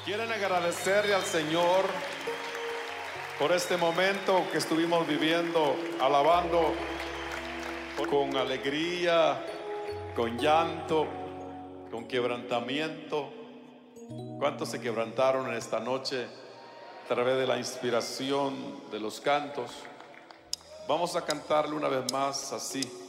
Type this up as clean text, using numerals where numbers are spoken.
¿Quieren agradecerle al Señor por este momento que estuvimos viviendo, alabando con alegría, con llanto, con quebrantamiento? ¿Cuántos se quebrantaron en esta noche a través de la inspiración de los cantos? Vamos a cantarle una vez más así.